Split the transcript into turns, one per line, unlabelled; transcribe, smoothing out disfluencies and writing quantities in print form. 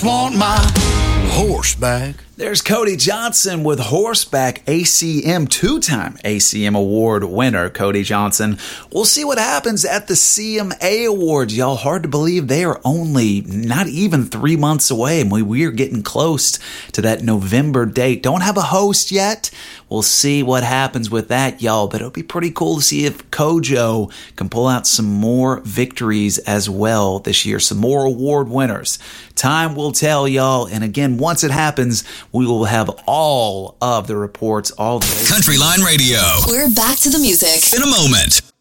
just want my horseback.
There's Cody Johnson with Horseback, ACM, two-time ACM Award winner, Cody Johnson. We'll see what happens at the CMA Awards. Y'all, hard to believe they are only not even 3 months away, and we are getting close to that November date. Don't have a host yet. We'll see what happens with that, y'all, but it'll be pretty cool to see if Kojo can pull out some more victories as well this year, some more award winners. Time will tell, y'all, and again, once it happens, we will have all of the reports, all the
Country Line Radio.
We're back to the music
In a moment.